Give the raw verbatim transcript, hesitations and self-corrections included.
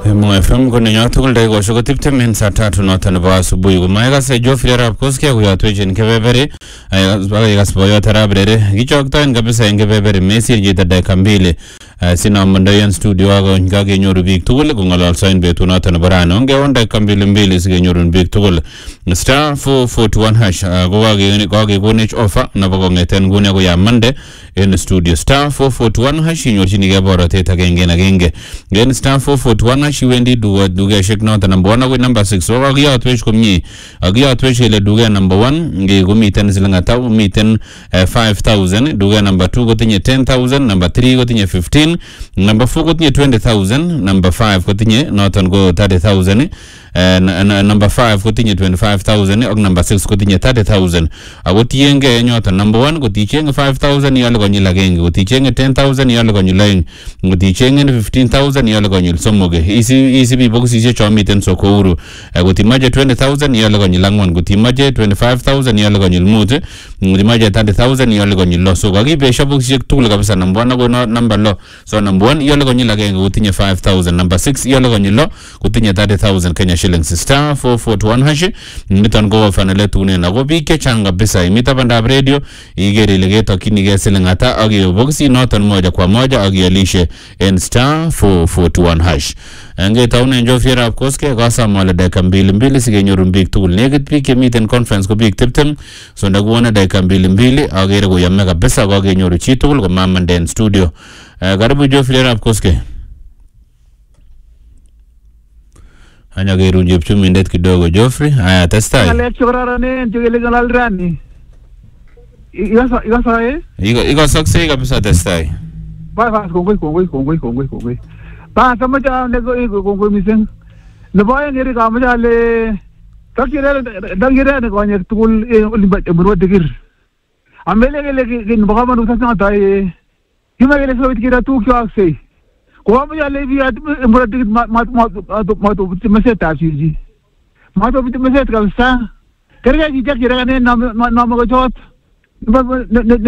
Mo F M ko ninyo tugul dai go shogo tiptem min saa tatu noto nebo asubuhi kumaiga se Geoffrey Arap Koskei kuyatwech en kebeberi ikas boyot arap rere kichoktoen kabisa en kebeberi mesir jita dakika mbili sinamondo en studio ako kakenyoru biik tugul kong'ololso en betut noto nebo rani ongeon dakika mbili mbili sikenyorun biik tugul star four forty-one hash ko kakekonech offer nebo kong'eten nguni akoi Monday en studio star four forty-one hash inyorchinigei borotet agenge en agenge en star four forty-one hash iwendi duket dukeshek noto number one akoi number six so kakiyotwech komie kakiyotwech kele duket number one komiten siling ata komiten five thousand duket number two kotinye ten thousand number three kotinye fifteen number four kotinye twenty thousand number five kotinye noton ko thirty thousand uh, number five kotinye twenty-five thousand ak number six kotinye thirty thousand ako tienge nyoton number one kotichenge five thousand yale konyil agenge kotichenge ten thousand yale konyil aeng kotichenge fifteen thousand yale konyil somok isi isi bi bokisishe chomiten Sokouru kotimaje twenty thousand yale konyil angwan kotimaje twenty-five thousand yale konyil mut kotimaje thirty thousand yale konyil lo so kakibesha bokisishek tugul kabisa number one ako number lo so number one yale konyil agenge kotinye five thousand number six yale konyil lo kotinye thirty thousand Kenya shillings star four forty-one hash niton go fanele tunen ako biik chechang kabisa imita bandab radio igere ile ketokchinigei siling ata ak bokisi noton moja kwa moja ak ialishe en star four forty-one hash ngetaunen Geoffrey Arap Koskei kasamole dakika mbili mbili sikenyorun biik tugul nekit biik chemiten conference ko biik tiptem so ndakuone dakika mbili mbili agere koyome kabisa kakenyoru chi tugul komamande en studio karibu Geoffrey Arap Koskei. Anya geru jepchumindet kidogo Geoffrey haya testai ngale chorarane jigele galal rani igasa igasa eh iko iko saksei kabisa testai ba ba kongoi kongoi kongoi kongoi kongoi ba samaja ne ko kongoi misen ne ba ngeri kamaja le takire dangire ne ko nyer tugul limba murwa digir amele gele gin bagama nu tasna dai himagele so tikira tu kyo aksei ko amja le bi at murwa digir mat mat mat meset asiji mat meset ka sa kerja ji jakira ne nam nam ko jot